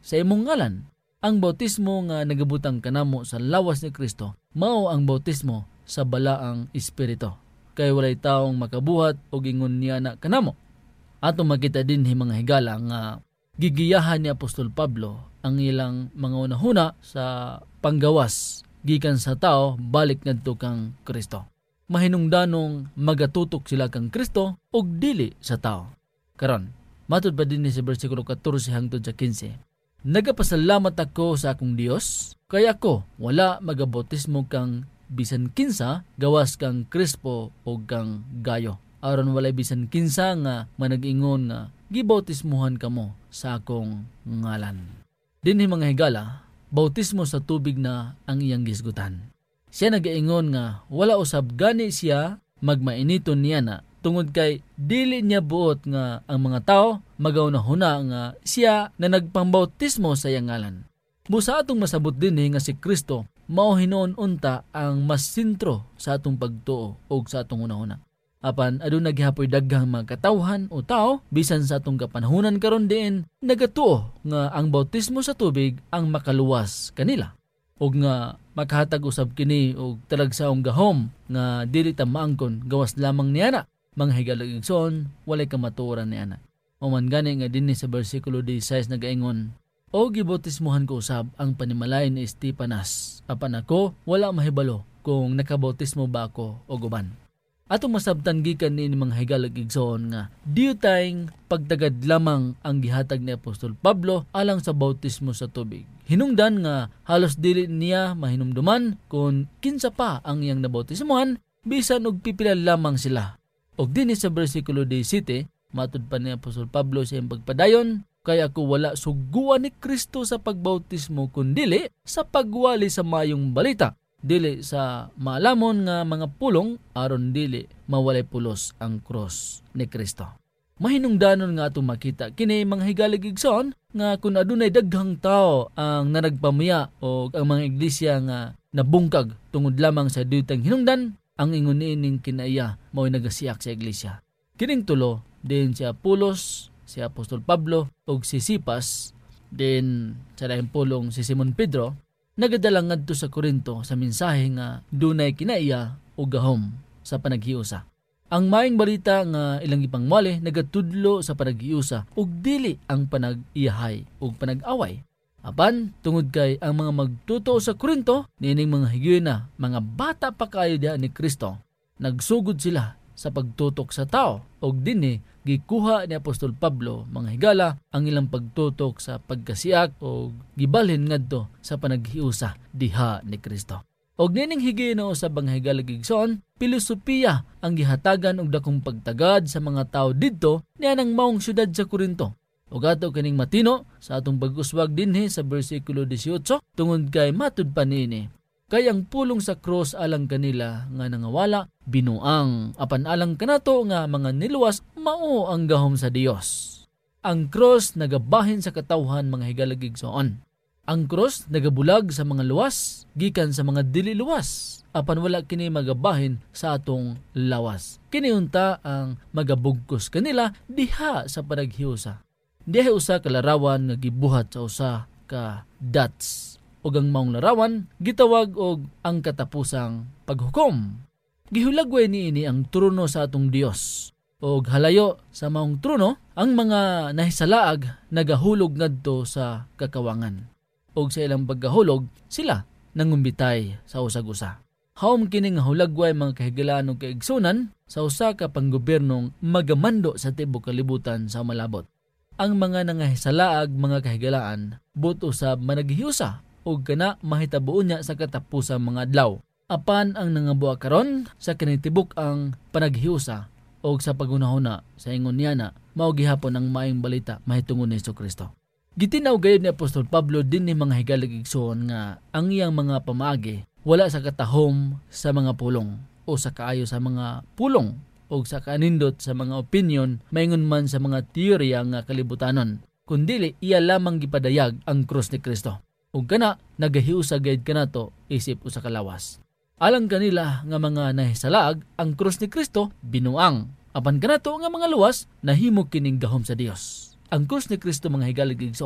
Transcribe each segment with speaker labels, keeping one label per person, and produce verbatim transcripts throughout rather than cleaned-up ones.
Speaker 1: sa imong ngalan. Ang bautismo nga nagabutang kanamo sa lawas ni Kristo mao ang bautismo sa balaang espiritu. Kay walay taong makabuhat og ingon niya na kanamo. Ato makita din hi mga higala nga gigiyahan ni Apostol Pablo ang ilang mga unahuna sa panggawas gikan sa tao balik ngadto kang Kristo. Mahinungdanong magatutok sila kang Kristo og dili sa tao. Karon, matud pa din ni sa bersikulo fourteen hangtod sa fifteen. Nagapasalamat ako sa akong Dios, kaya ako wala magabautismo kang bisan kinsa gawas kang Crispo o kang Gayo. Aron walay bisan kinsa nga manag-ingon nga gibautismuhan kamo sa akong ngalan. Dinhi mga higala, bautismo sa tubig na ang iyang gisgutan. Siya nag-ingon nga wala usab gani siya magmainiton niya na tungod kay dili niya buot nga ang mga tao magaw-na-huna nga siya na nagpambautismo sa iyang ngalan. Busa atong masabot dinhi nga si Kristo mao hinuon unta ang mas sentro sa atong pagtuo o sa atong unahuna. Apan aduna gihapoy daghang mga katawhan o tao bisan sa atong kapanahunan karon diin nagatuo nga ang bautismo sa tubig ang makaluwas kanila. Og nga makahatag usab kini og talagsaong gahom nga dili ta maangkon gawas lamang niana. Mga higalag-igsoon, walay kamatuoran ni ana. Oman gani nga dinhi sa bersikulo sixteen nagaingon, o gibautismuhan ko usab ang panimalay ni Estepanas. Apan ako wala mahibalo kung nakabautismo ba ako o guban. Atong masabtan gikan ni mga higalag-igsoon nga diyo tayong pagtagad lamang ang gihatag ni Apostol Pablo alang sa bautismo sa tubig. Hinungdan nga halos dili niya mahinumduman kung kinsa pa ang iyang nabautismuhan bisan og pipila lamang sila. Og dinhi sa bersikulo seventeen, matud pa ni Apostol Pablo sa iyang pagpadayon, kaya ako wala suguan ni Kristo sa pagbautismo kundili sa pagwali sa mayong balita, dili sa maalamon nga mga pulong aron dili mawalay pulos ang cross ni Kristo. Mahinungdanon nga atong makita kini mga higalig-igsoon nga kun adunay daghang tao ang nanagpamiya o ang mga iglesia nga nabungkag tungod lamang sa duytang hinungdan, ang ingon niining kinaiya mao'y nagasiak sa iglesia. Kining tulo, din si Apolos, si Apostol Pablo, o si Sipas, din sa lahing pulong si Simon Pedro, nagadala ngadto sa Korinto sa mensahe nga dunay kinaiya o gahom sa panaghiusa. Ang maayong balita nga ilang ipangwali nagatudlo sa panaghiusa ug dili ang panag-iyahay ug panag-away. Apan, tungod kay ang mga magtuto sa Korinto, nining mga higyena, mga bata pa kayo diha ni Kristo, nagsugod sila sa pagtutok sa tao. Og dinhi, gikuha ni Apostol Pablo, mga higala, ang ilang pagtutok sa pagkasiak o gibalhin ngadto sa panaghiusa diha ni Kristo. Og nining higyena usab ang higalag-igsoon, pilosopiya ang gihatagan og dakong pagtagad sa mga tao didto niya nang maong syudad sa Korinto. O gato kining matino sa atong pag-uswag dinhi sa bersikulo eighteen tungod kay matud pa niini. Kay ang pulong sa cross alang kanila nga nangawala binuang apan alang kanato nga mga niluwas mao ang gahom sa Dios. Ang cross nagabahin sa katawhan mga higalag-igsoon. Ang cross nagabulag sa mga luwas gikan sa mga dili luwas. Apan wala kini magabahin sa atong lawas. Kini unta ang magabugkos kanila diha sa panaghiusa. Dihay usa ka larawan nga gibuhat sa usa ka dots. Og ang maong larawan gitawag og ang katapusang paghukom. Gihulagway niini ang trono sa atong Dios. Og halayo sa maong trono ang mga nahisalaag nagahulog ngadto sa kakawangan. Og sa ilang paggahulog sila nangumbitay sa usag-usa. Haom kining hulagway mga kahigalaan ug kaigsunan sa usa ka panggobernong magamando sa tibuok kalibutan sa malabot. Ang mga nangahisalaag mga kahigalaan but usab managhiusa ug kana mahitabuon niya sa katapusang mga adlaw. Apan ang nangabuak karon sa kinitibuk ang panaghiusa ug sa pagunahuna sa ingon niya na mao gihapon ang maayong balita mahitungod ni Jesucristo. Gitinaw gayud ni Apostol Pablo din ni mga higalag-igsoon nga ang iyang mga pamaagi wala sa katahom sa mga pulong o sa kaayo sa mga pulong o sa kanindot sa mga opinion maingon man sa mga teorya nga kalibutanon, kundili iya lamang gipadayag ang krus ni Kristo. Ug kana nagahiusa gayud kanato isip usa ka lawas. Alang kanila nga mga nahisalaag ang krus ni Kristo binuang. Apan kanato nga mga luwas nahimo kining gahom sa Dios. Ang krus ni Kristo mga higalag-igsoon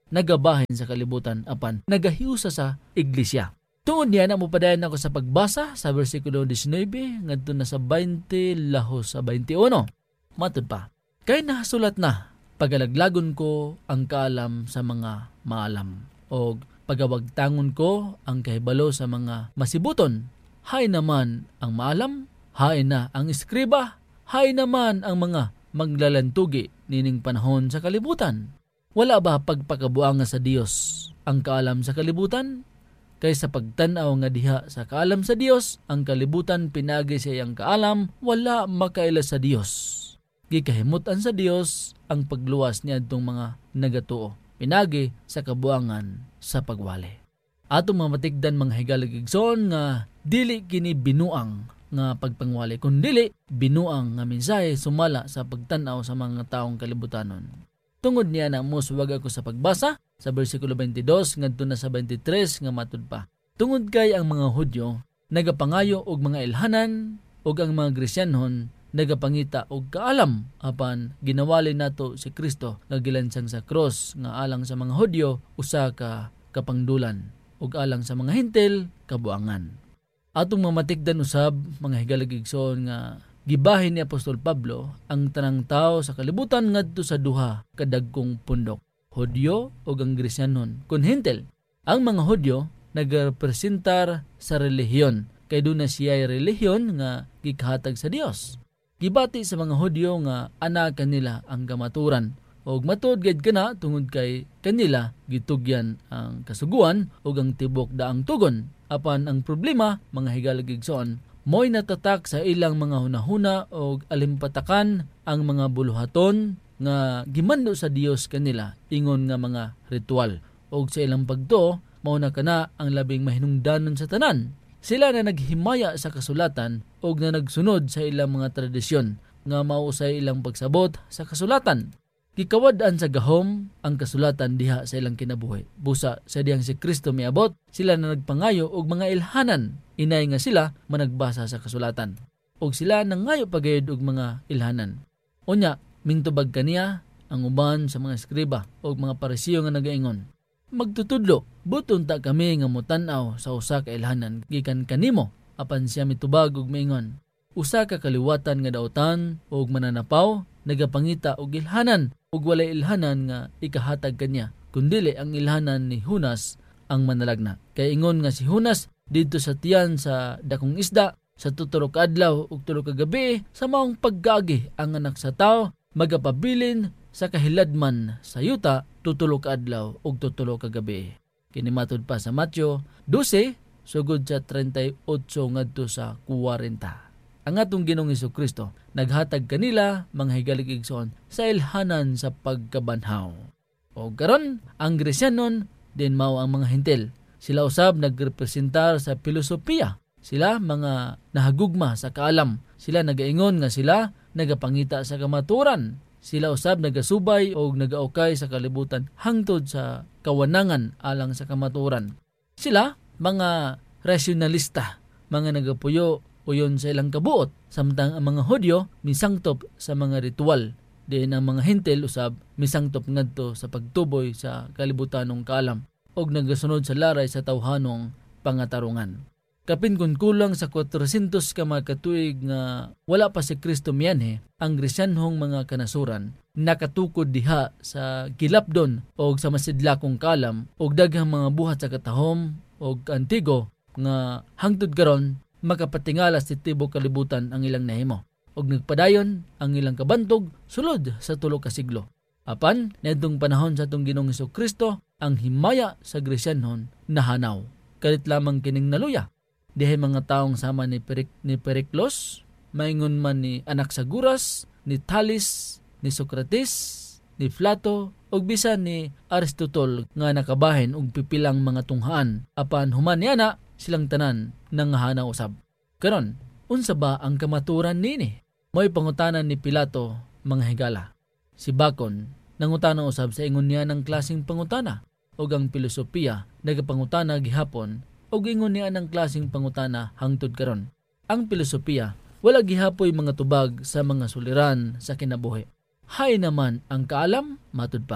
Speaker 1: nagabahin sa kalibutan apan nagahiusa sa iglesia. Tungod niya na mo padayon ako sa pagbasa sa versikulo nineteen ngadto na sa twenty lahos sa twenty-one. Matud pa, kay nasulat na, pagalaglagon ko ang kaalam sa mga maalam, o pagawagtangon ko ang kahibalo sa mga masibuton. Hay naman ang maalam, hay na ang iskriba, hay naman ang mga maglalantugi nining panahon sa kalibutan. Wala ba pagpakabuanga sa Dios ang kaalam sa kalibutan? Kaysa pagtanaw nga diha sa kaalam sa Dios, ang kalibutan pinagi sa iyang kaalam, wala makaila sa Dios. Gikahimutan sa Dios ang pagluwas niya adtong mga nagatuo, pinagi sa kabuangan sa pagwali. Atong mamatikdan mga higaligigson nga dili kini binuang nga pagpangwali, kundili binuang nga mensahe sumala sa pagtanaw sa mga taong kalibutanon. Tungod niya na musuwag ako sa pagbasa sa versikulo twenty-two ngadto na sa twenty-three nga matud pa. Tungod kay ang mga Hudyo nagapangayo og mga ilhanan og ang mga Gresyanhon nagapangita og kaalam apan ginawali nato si Kristo nga gilansang sa cross nga alang sa mga Hudyo usa ka kapangdulan ug alang sa mga Hentil kabuangan. Atong mamatikdan usab mga higaligigson nga gibahin ni Apostol Pablo ang tanang tao sa kalibutan ngadto sa duha kadagkong pundok, Hudyo ug ang Gresyanon kun Hentil. Ang mga Hudyo nagarepresentar sa relihiyon kay duna siya relihiyon nga gikahatag sa Dios. Gibati sa mga Hudyo nga ana kanila ang kamaturan ug matud gid kana tungod kay kanila gitugyan ang kasuguan ug ang tibok daang tugon. Apan ang problema mga higaligigson mo'y natatak sa ilang mga hunahuna o alimpatakan ang mga buluhaton nga gimando sa Dios kanila ingon nga mga ritual. O sa ilang pagto, mao na kana ang labing mahinungdanon sa tanan. Sila na naghimaya sa kasulatan o na nagsunod sa ilang mga tradisyon nga mao sa ilang pagsabot sa kasulatan. Gikawad-an sa gahom ang kasulatan diha sa ilang kinabuhi. Busa sa diyang si Kristo miabot, sila na nagpangayo og mga ilhanan. Inay nga sila managbasa sa kasulatan. Og sila nangayo pagayod og mga ilhanan. Unya, mintubag kaniya ang uban sa mga eskriba og mga parisiyo nga nagaingon, magtutudlo, buton ta kami nga mutan-aw sa usa ka ilhanan gikan kanimo. Apan siya mitubag og maingon, usa ka kaliwatan nga daotan og mananapaw nagapangita og ilhanan ug walay ilhanan nga ikahatag kanya, kundili ang ilhanan ni Hunas ang manalagna. Kay ingon nga si Hunas didto sa tiyan sa dakong isda sa tutulo ka adlaw ug tulo ka gabi sa maong pagkaagi ang anak sa tao magapabilin sa kahiladman sa yuta tutulo ka adlaw ug tutulo ka gabi. Kini matud pa sa Mateo twelve sugod sa thirty-eight ngadto sa forty. Ang atong Ginoong Hesukristo naghatag kanila mga higalig-igsoon sa ilhanan sa pagkabanhaw. O karon ang Gresyanon din mao ang mga Hentil. Sila usab nagrepresentar sa filosofiya. Sila mga nahagugma sa kaalam. Sila nagaingon nga sila nagapangita sa kamaturan. Sila usab nagasubay o nagaukay sa kalibutan hangtod sa kawanangan alang sa kamaturan. Sila mga rasyonalista, mga nagapuyo uyon sa ilang kabuot, samtang ang mga Hudyo misangtop sa mga ritual. Diin ang mga Hentil usab misangtop ngadto sa pagtuboy sa kalibutanong kaalam og nagasunod sa laray sa tawhanong pangatarungan. Kapin kun kulang sa four hundred ka mga katuig nga wala pa si Kristo miyanhe, ang Gresyanhong mga kanasuran nakatukod diha sa gilapdon og sa masidlakong kalam og daghang mga buhat sa katahom og antigo nga hangtod karon makapatingala sa tibok kalibutan ang ilang nahimo og nagpadayon ang ilang kabantog sulod sa tulo ka siglo. Apan niadtong panahon sa atong Ginoong Hesukristo ang himaya sa Gresyanhon nahanaw. Kalit lamang kining naluya. Dihay mga taong sama ni, Peric, ni Periclos, maingon man ni Anaxagoras, ni Thales, ni Socrates, ni Plato, ug bisan ni Aristotle nga nakabahin og pipilang mga tunghaan. Apan human niana silang tanan nangahana usab. Karon, unsa ba ang kamaturan nini? Mo'y pangutanan ni Pilato mga higala. Si Bacon nangutana usab sa ingon niya ng klaseng pangutana ug ang filosofiya nagapangutana gihapon ug ingon niya ng klaseng pangutana hangtod karon. Ang filosofiya wala gihapoy mga tubag sa mga suliran sa kinabuhi. Hay naman ang kaalam matud pa.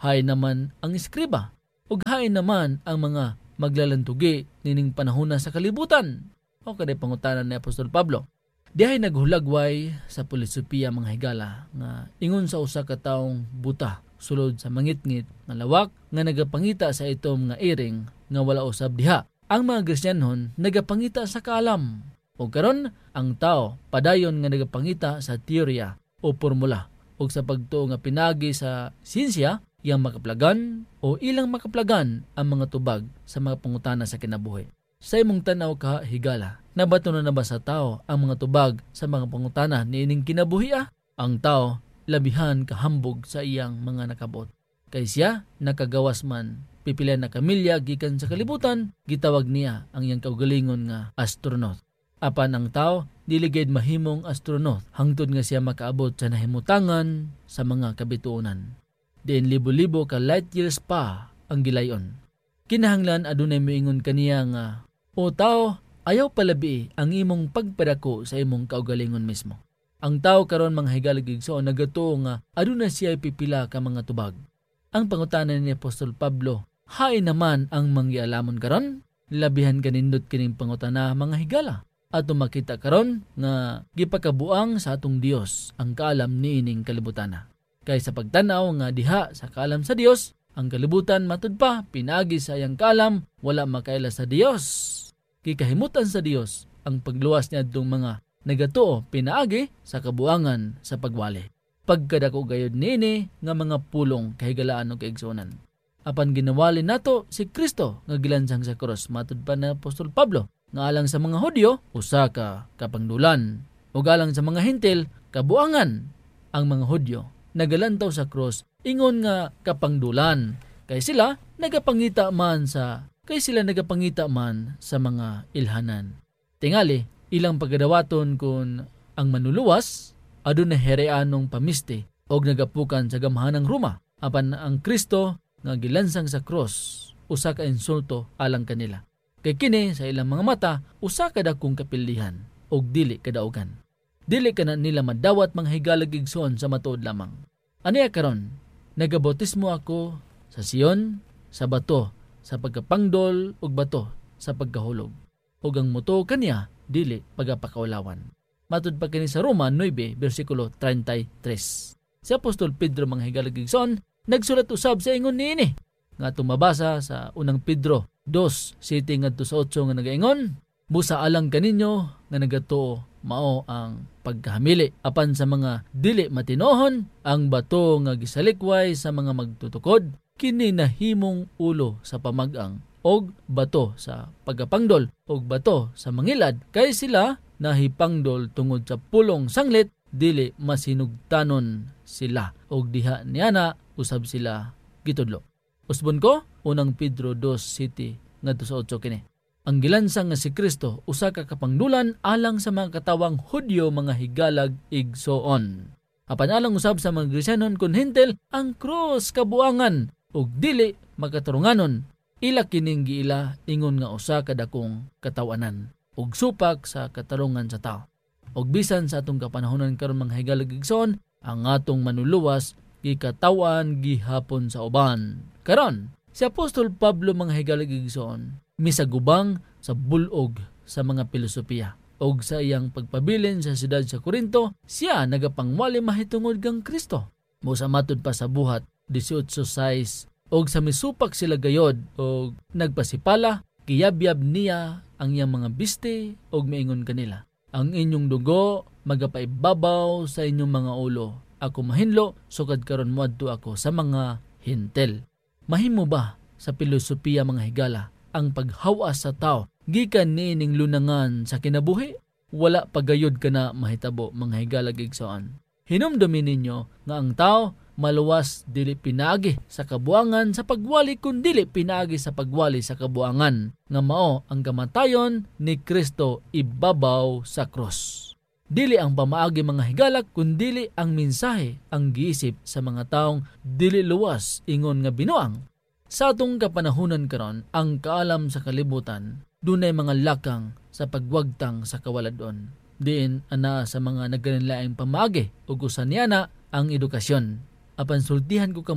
Speaker 1: Hay naman ang iskriba, ug hay naman ang mga maglalantugi nining panahona sa kalibutan. O kaday pangutanan ni Apostol Pablo. Dihay naghulagway sa filosofiya mga higala nga ingon sa usa ka taong buta sulod sa mangitngit nga lawak nga nagapangita sa itom nga iring nga wala usab diha. Ang mga Kristiyanon nagapangita sa kaalam. O karon ang tao padayon nga nagapangita sa teorya o formula. O sa pagtuo nga pinagi sa siyensya, iyang makaplagan o ilang makaplagan ang mga tubag sa mga pangutana sa kinabuhi. Sa imong tanaw ka higala, nabato na na ba sa tao ang mga tubag sa mga pangutana niining kinabuhi? Ang tao labihan kahambog sa iyang mga nakabot. Kay siya nakagawas man pipila na kamilya gikan sa kalibutan, gitawag niya ang iyang kaugalingon nga astronaut. Apan ang tao dili gayud mahimong astronaut hangtod nga siya makaabot sa nahimutangan sa mga kabituonan. Diin libo-libo ka light years pa ang gilayon. Kinahanglan adunay moingon kaniya nga, o tao, ayaw palabi ang imong pagpadako sa imong kaugalingon mismo. Ang tao karon mga higalig-igsoon nagatuo nga aduna siya pipila ka mga tubag. Ang pangutanan ni Apostol Pablo, hay naman ang manggialamon karon? Labihan kanindot kining pangutana mga higala. At makita karon nga gipakabuang sa atong Dios ang kaalam niining kalibutana. Kay sa pagtanaw nga diha sa kaalam sa Dios, ang kalibutan matud pa pinagi sa iyang kaalam wala makaila sa Dios. Kikahimutan sa Dios ang pagluwas niya adtong mga nagatuo pinaagi sa kabuangan sa pagwali. Pagkadako gayud nini nga mga pulong kahigalaan o kaigsuonan. Apan ginawali nato si Kristo nga gilansang sa krus matud pa na Apostol Pablo nga alang sa mga Hudyo usa ka kapangdulan ug alang sa mga Hentil kabuangan. Ang mga Hudyo nagalantaw sa krus ingon nga kapangdulan kay sila nagapangita man sa kay sila nagapangita man sa mga ilhanan. Tingali, ilang pagadawaton kun ang manuluwas, adun na hereanong pamiste o nagapukan sa gamahanang Roma. Apan ang Kristo nga gilansang sa cross, usa ka insulto alang kanila. Kay kini sa ilang mga mata, usa ka dakong kapilihan o dili kadaugan. Dili ka na nila madawat mga higalag-igsoon sa matuod lamang. Aniya karon, nagabautismo ako sa Sion, sa bato, sa pagkapangdol ug bato sa pagkahulog. Ug ang moto kaniya dili pagapakaulawan. Matud pa kini sa Roma nine bersikulo thirty-three. Si Apostol Pedro mga higalag-igsoon nagsulat usab sa ingon niini nga tumabasa sa unang Pedro two seven ngadto sa eight nga nagaingon, busa alang kaninyo nga nagatuo mao ang pagkahamili apan sa mga dili matinohon ang bato nga gisalikway sa mga magtutukod kini nahimong ulo sa pamag-ang og bato sa pagapangdol og bato sa mangilad kay sila nahipangdol tungod sa pulong sanglit dili masinugtanon sila og diha niana usab sila gitudlo. Usbon ko unang Pedro two seven ngadto sa eight kini. Ang gilansang nga si Kristo usa ka kapangdulan alang sa mga katawang Hudyo mga higalag igsoon. Apan alang usab sa mga Kristiyanon kun Hentil ang krus kabuangan ug dili makaturunganon. Ila kining giila ingon nga usa ka dakong katawanan ug supak sa katarungan sa tao. Og bisan sa atong kapanahonan karon mga higalag igsoon, ang atong manuluwas gikatawan gihapon sa uban. Karon, si Apostol Pablo mga higalag igsoon misagubang sa bulog sa mga filosofiya og sa iyang pagpabilin sa siyudad sa Corinto, siya nagapangwali mahitungod kang Kristo. Musa matud pa sa buhat eighteen six og sa misupak sila gayod og nagpasipala, kiyabyab niya ang iyang mga biste og maingon kanila, ang inyong dugo magapaibabaw sa inyong mga ulo. Ako mahinlo sukad karon moadto ako sa mga Hentil. Mahimo ba sa filosofiya mga higala ang paghawas sa tao gikan niining lunangan sa kinabuhi? Wala pagayod ka na mahitabo mga higalag igsoon. Hinumdumin ninyo nga ang tao maluwas dili pinagi sa kabuangan sa pagwali kun dili pinagi sa pagwali sa kabuangan nga mao ang kamatayon ni Kristo ibabaw sa krus. Dili ang pamaagi mga higalak kun dili ang mensahe ang giisip sa mga taong dili luwas ingon nga binuang. Sa atong kapanahunan karon, ang kaalam sa kalibutan dunay mga lakang sa pagwagtang sa kawaladon. Diin ana sa mga nagkanilaing pamaagi ug usa niana ang edukasyon. Apan sultihan ko kamo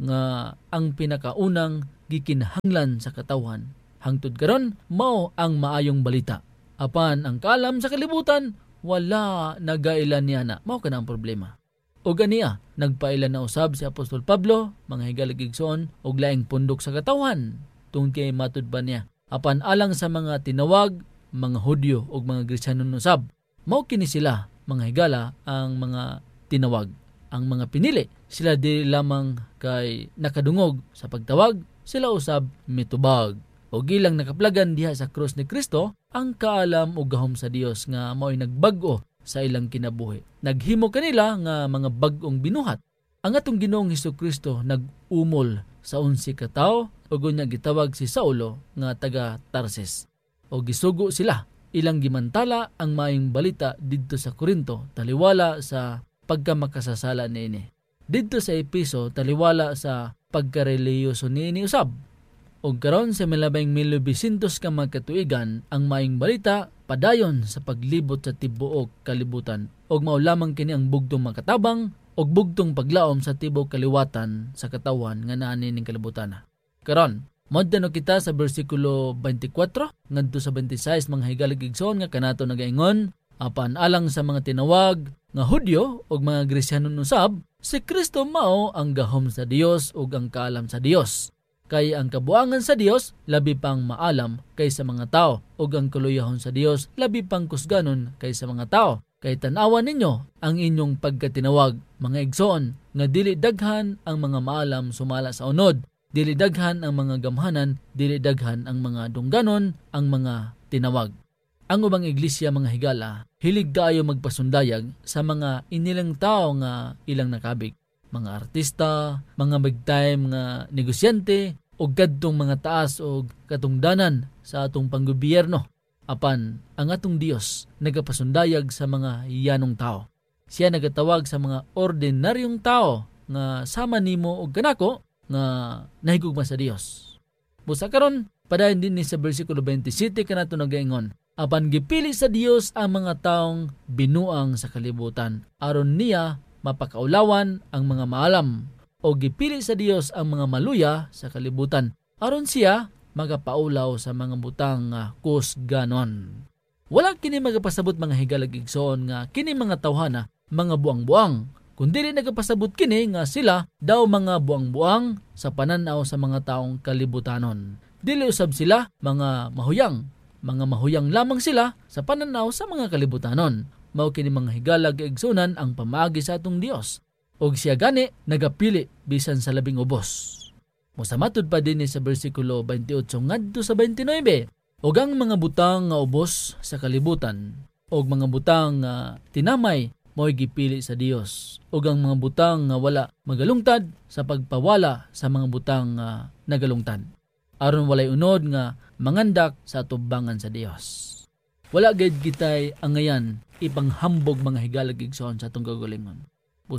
Speaker 1: nga ang pinakaunang gikinahanglan sa katawhan. Hangtod karon mao ang maayong balita. Apan ang kaalam sa kalibutan wala nagailan niya na. Mao kana ang problema. O ganiya, nagpailan na usab si Apostol Pablo, mga higalag-igsoon, og laing pundok sa katawhan. Tungod kay matud ba niya, apan alang sa mga tinawag, mga Hudyo o mga Grisyanon usab. Mao kini sila, mga higala, ang mga tinawag. Ang mga pinili, sila di lamang kay nakadungog sa pagtawag, sila usab mitubag. O gilang nakaplagan diha sa krus ni Kristo, ang kaalam o gahom sa Dios nga mao'y nagbag-o sa ilang kinabuhi. Naghimo kanila nga mga bag-ong binuhat. Ang atong Ginoong Hesukristo nag-umol sa unsi ka tawo ug unya gitawag si Saulo nga taga Tarsis. O gisugo sila, ilang gimantala ang maayong balita didto sa Korinto taliwala sa pagkamakasasala niini. Didto sa Epeso taliwala sa pagkareliyoso niini usab. Og karon sa milabing mil bisintos ka mga katuigan, ang maayong balita padayon sa paglibot sa tibuok kalibutan. Og mao lamang kini ang bugtong makatabang og bugtong paglaom sa tibuok kaliwatan sa katawan nga naa ning kalibutan. Karon, modano kita sa bersikulo twenty-four ngadto sa twenty-six mga higalig-igsoon nga kanato nagaingon, apan alang sa mga tinawag nga Hudyo og mga Grisyanon usab, si Kristo mao ang gahom sa Dios ug ang kaalam sa Dios. Kay ang kabuangan sa Dios labi pang maalam kaysa mga tao ug ang kaluyahon sa Dios labi pang kusganon kaysa mga tao. Kay tan-awan ninyo ang inyong pagkatinawag, mga igsoon, nga dili daghan ang mga maalam sumala sa unod, dili daghan ang mga gamhanan, dili daghan ang mga dungganon, ang mga tinawag. Ang ubang iglesia mga higala, hilig kaayo magpasundayag sa mga inilang tao nga ilang nakabig. Mga artista, mga big time nga negosyante, o gadtong mga taas o katungdanan sa atong panggobyerno. Apan, ang atong Dios nagapasundayag sa mga yanong tao. Siya nagatawag sa mga ordinaryong tao nga sama nimo og kanako nga nahigugma sa Dios. Busa karon, padayon din ni sa bersikulo twenty-seven kanato nagaingon, apan gipili sa Dios ang mga taong binuang sa kalibutan, aron niya mapakaulawan ang mga maalam, o gipili sa Dios ang mga maluya sa kalibutan, aron siya magapaulaw sa mga butang nga kusganon. Wala kini magapasabot mga higalag-igsoon nga kini mga tawhana mga buang-buang, kundi nagapasabot kini nga sila daw mga buang-buang sa pananaw sa mga taong kalibutanon. Dili usab sila mga mahuyang, mga mahuyang lamang sila sa pananaw sa mga kalibutanon. Mao kini mga higalag-igsunan ang pamaagi sa atong Dios. Og siya gani nagapili bisan sa labing ubos. Mosamatod pa din sa bersikulo twenty-eight ngadto sa twenty-nine. Og ang mga butang nga ubos sa kalibutan, og mga butang nga tinamay mo'y gipili sa Dios. Og ang mga butang nga wala magalungtad sa pagpawala sa mga butang nga nagalungtad. Aron walay unod nga mangandak sa atubangan sa Dios. Wala gayud kitay angayan ipanghambog mga higalag-igsoon sa atong kagalingon.